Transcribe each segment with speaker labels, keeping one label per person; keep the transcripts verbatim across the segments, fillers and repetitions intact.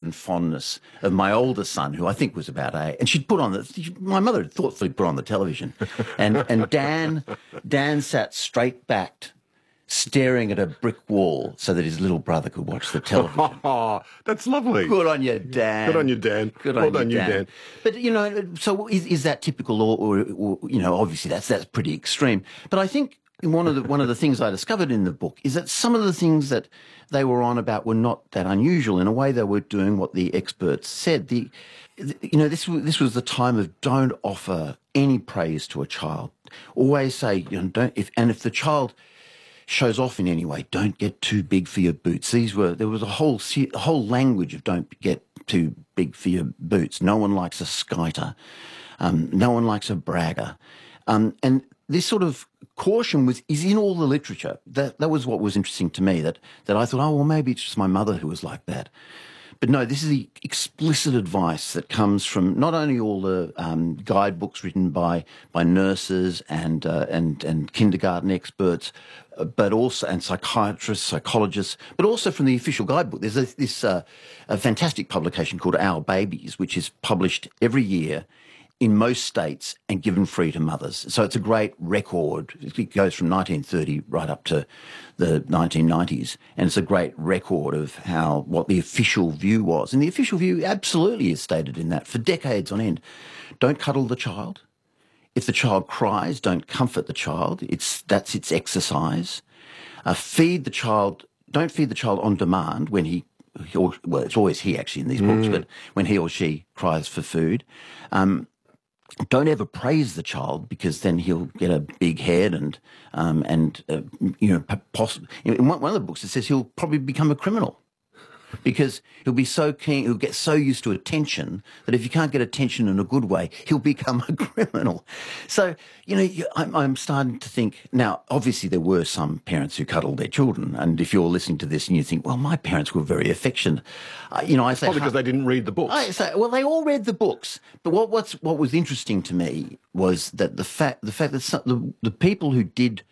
Speaker 1: and fondness of my older son, who I think was about eight, and she'd put on the. My mother had thoughtfully put on the television, and and Dan Dan sat straight backed, staring at a brick wall, so that his little brother could watch the television.
Speaker 2: Oh, that's lovely.
Speaker 1: Good on you, Dan.
Speaker 2: Good on you, Dan.
Speaker 1: Good
Speaker 2: well
Speaker 1: on
Speaker 2: done,
Speaker 1: you,
Speaker 2: you,
Speaker 1: Dan.
Speaker 2: Dan.
Speaker 1: But you know, so is, is that typical, or, or, or you know, obviously that's that's pretty extreme. But I think one of the one of the things I discovered in the book is that some of the things that they were on about were not that unusual. In a way, they were doing what the experts said. The, the you know, this was this was the time of don't offer any praise to a child. Always say, you know, don't if and if the child shows off in any way, don't get too big for your boots. These were there was a whole a whole language of don't get too big for your boots. No one likes a skiter. Um, no one likes a bragger. Um, and this sort of caution was is in all the literature. That that was what was interesting to me. That that I thought, oh well, maybe it's just my mother who was like that. But no, this is the explicit advice that comes from not only all the um, guidebooks written by by nurses and uh, and and kindergarten experts, uh, but also and psychiatrists, psychologists, but also from the official guidebook. There's a, this uh, a fantastic publication called Our Babies, which is published every year in most states and given free to mothers. So it's a great record. It goes from nineteen thirty right up to the nineteen nineties, and it's a great record of how what the official view was. And the official view absolutely is stated in that for decades on end. Don't cuddle the child. If the child cries, don't comfort the child. It's that's its exercise. Uh, feed the child. Don't feed the child on demand when he or, well, it's always he actually in these books, mm. but when he or she cries for food. Um, Don't ever praise the child, because then he'll get a big head and um, and uh, you know possibly in one of the books it says he'll probably become a criminal, because he'll be so keen, he'll get so used to attention that if you can't get attention in a good way, he'll become a criminal. So, you know, I'm, I'm starting to think, now, obviously there were some parents who cuddled their children, and if you're listening to this and you think, well, my parents were very affectionate, uh, you know, I say...
Speaker 2: Probably because they didn't read the books.
Speaker 1: I say, well, they all read the books, but what what's, what was interesting to me was that the fact, the fact that some, the, the people who did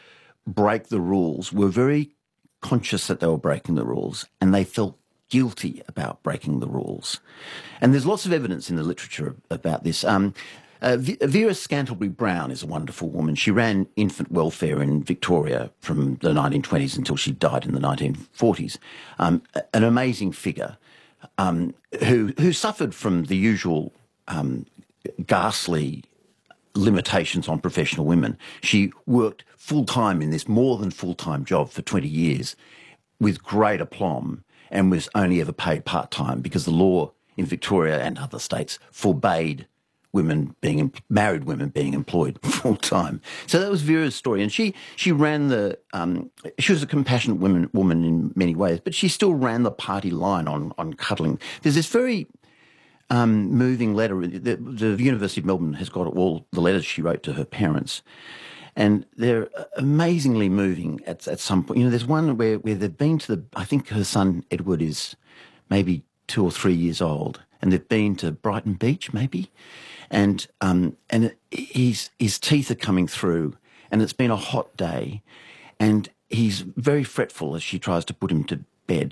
Speaker 1: break the rules were very conscious that they were breaking the rules, and they felt guilty about breaking the rules. And there's lots of evidence in the literature about this. Um, uh, Vera Scantlebury Brown is a wonderful woman. She ran infant welfare in Victoria from the nineteen twenties until she died in the nineteen forties. Um, an amazing figure um, who, who suffered from the usual um, ghastly limitations on professional women. She worked full-time in this more than full-time job for twenty years with great aplomb, and was only ever paid part-time because the law in Victoria and other states forbade women being, married women being employed full-time. So that was Vera's story. And she, she ran the, um, she was a compassionate woman, woman in many ways, but she still ran the party line on, on cuddling. There's this very um, moving letter. The, the University of Melbourne has got all the letters she wrote to her parents, and they're amazingly moving at, at some point. You know, there's one where, where they've been to the, I think her son Edward is maybe two or three years old, and they've been to Brighton Beach maybe, and um, and his, his teeth are coming through, and it's been a hot day, and he's very fretful as she tries to put him to bed.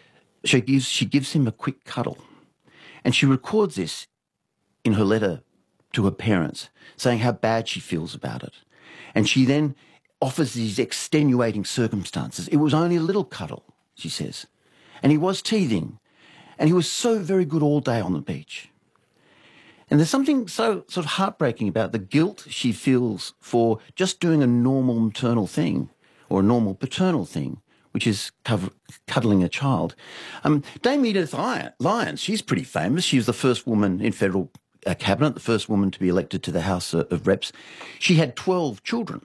Speaker 1: She gives, she gives him a quick cuddle, and she records this in her letter to her parents, saying how bad she feels about it. And she then offers these extenuating circumstances. It was only a little cuddle, she says. And he was teething. And he was so very good all day on the beach. And there's something so sort of heartbreaking about the guilt she feels for just doing a normal maternal thing or a normal paternal thing, which is cover, cuddling a child. Um, Dame Edith Lyons, she's pretty famous. She was the first woman in federal Uh, cabinet, the first woman to be elected to the House of Reps. She had twelve children.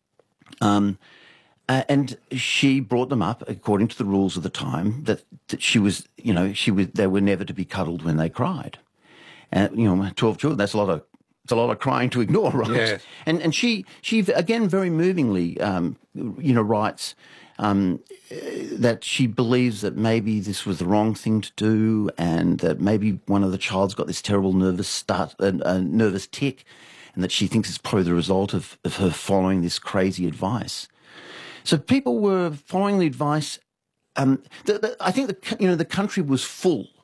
Speaker 1: Um, uh, and she brought them up according to the rules of the time that, that she was, you know, she was, they were never to be cuddled when they cried. And, you know, twelve children, that's a lot of, it's a lot of crying to ignore, right?
Speaker 2: Yeah.
Speaker 1: And, and she, she, again, very movingly, um, you know, writes, Um, that she believes that maybe this was the wrong thing to do, and that maybe one of the child's got this terrible nervous start, a uh, uh, nervous tick, and that she thinks it's probably the result of, of her following this crazy advice. So people were following the advice. Um, the, the, I think the you know the country was full